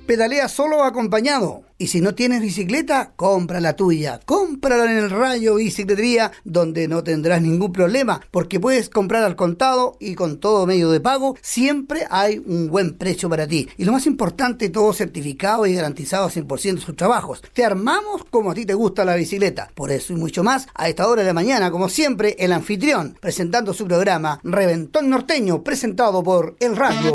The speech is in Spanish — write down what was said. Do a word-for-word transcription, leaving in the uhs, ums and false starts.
Pedalea solo o acompañado. Y si no tienes bicicleta, compra la tuya. Cómprala en el Rayo Bicicletería, donde no tendrás ningún problema, porque puedes comprar al contado y con todo medio de pago. Siempre hay un buen precio para ti. Y lo más importante, todo certificado y garantizado cien por ciento de sus trabajos. Te armamos como a ti te gusta la bicicleta. Por eso y mucho más, a esta hora de la mañana, como siempre, el anfitrión, presentando su programa Reventón Norteño, presentado por el Radio